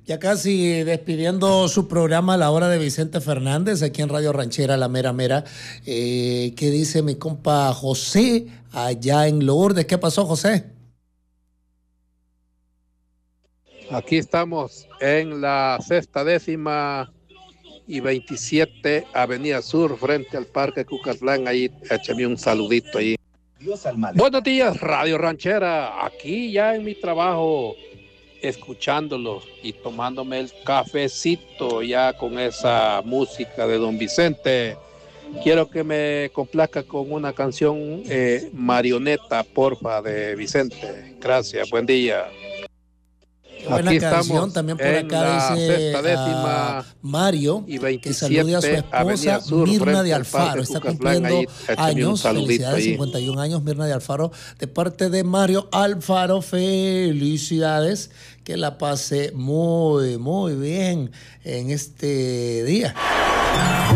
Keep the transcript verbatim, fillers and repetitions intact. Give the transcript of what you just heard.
Ya casi despidiendo su programa La Hora de Vicente Fernández, aquí en Radio Ranchera, La Mera Mera. Eh, ¿Qué dice mi compa José allá en Lourdes? ¿Qué pasó, José? Aquí estamos en la sexta décima y veintisiete Avenida Sur, frente al Parque Cucatlán. Ahí, échame un saludito ahí. Buenos días, Radio Ranchera. Aquí ya en mi trabajo, escuchándolos y tomándome el cafecito ya con esa música de Don Vicente. Quiero que me complazca con una canción, eh, Marioneta, porfa, de Vicente. Gracias, buen día. Buena Aquí canción, estamos también por en acá la dice sexta décima uh, Mario, y que salude a su esposa Sur, Mirna de Alfaro, está cumpliendo ahí, años, felicidades, ahí. cincuenta y un años Mirna de Alfaro, de parte de Mario Alfaro, felicidades, que la pase muy, muy bien en este día.